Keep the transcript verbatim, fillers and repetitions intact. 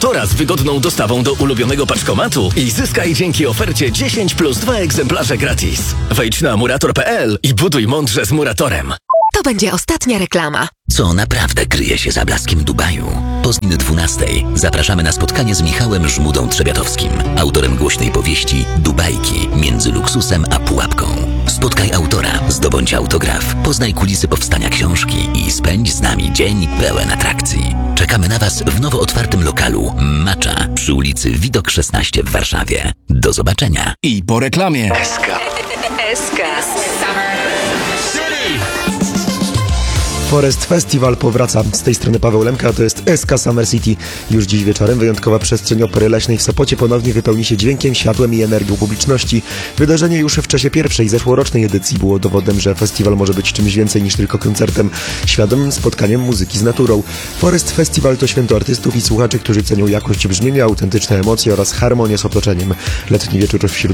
Muratora z wygodną dostawą do ulubionego paczkomatu i zyskaj dzięki ofercie dziesięć plus dwa egzemplarze gratis. Wejdź na murator kropka p l i buduj mądrze z Muratorem. To będzie ostatnia reklama. Co naprawdę kryje się za blaskiem Dubaju? Po godzinie dwunastej zapraszamy na spotkanie z Michałem Żmudą-Trzebiatowskim, autorem głośnej powieści Dubajki między luksusem a pułapką. Spotkaj autora, zdobądź autograf, poznaj kulisy powstania książki i spędź z nami dzień pełen atrakcji. Czekamy na Was w nowo otwartym lokalu Macza przy ulicy Widok szesnaście w Warszawie. Do zobaczenia. I po reklamie. S K. S K. Forest Festival powraca. Z tej strony Paweł Lemka, to jest S K Summer City. Już dziś wieczorem wyjątkowa przestrzeń Opery Leśnej w Sopocie ponownie wypełni się dźwiękiem, światłem i energią publiczności. Wydarzenie już w czasie pierwszej zeszłorocznej edycji było dowodem, że festiwal może być czymś więcej niż tylko koncertem, świadomym spotkaniem muzyki z naturą. Forest Festival to święto artystów i słuchaczy, którzy cenią jakość brzmienia, autentyczne emocje oraz harmonię z otoczeniem. Letni wieczór wśród